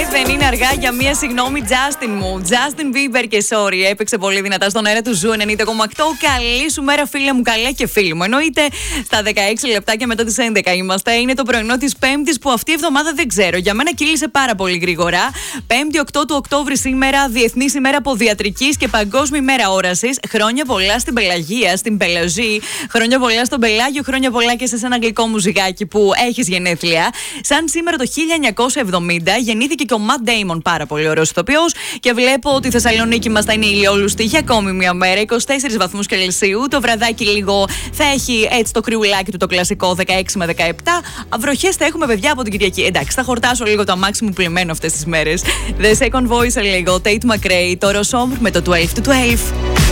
Δεν είναι αργά για μία συγγνώμη, Justin μου. Justin Bieber και sorry. Έπαιξε πολύ δυνατά στον αέρα του Ζου 90,8. Καλή σου μέρα, φίλε μου, καλά και φίλοι μου. Εννοείται στα 16 λεπτάκια μετά τις 11 είμαστε. Είναι το πρωινό της Πέμπτης που αυτή η εβδομάδα δεν ξέρω. Για μένα κύλησε πάρα πολύ γρήγορα. 5η 8 του Οκτώβρη σήμερα, Διεθνής ημέρα Ποδιατρικής και Παγκόσμια ημέρα όρασης. Χρόνια πολλά στην Πελαγία, στην Πελαζή. Χρόνια πολλά στον Πελάγιο. Χρόνια πολλά και σε ένα αγγλικό μουζικάκι που έχεις γενέθλια. Σαν σήμερα το 1970 γεννήθηκε και ο Matt Damon, πάρα πολύ ωραίος ηθοποιός. Και βλέπω ότι η Θεσσαλονίκη μας θα είναι ηλιόλουστη για ακόμη μια μέρα. 24 βαθμούς Κελσίου. Το βραδάκι λίγο θα έχει έτσι το κρυουλάκι του το κλασικό 16 με 17. Βροχές θα έχουμε, παιδιά, από την Κυριακή. Εντάξει, θα χορτάσω λίγο το αμάξι μου πλημμένο αυτές τις μέρες. The Second Voice λίγο. Tate McRae, το Rosom με το 12 to 12.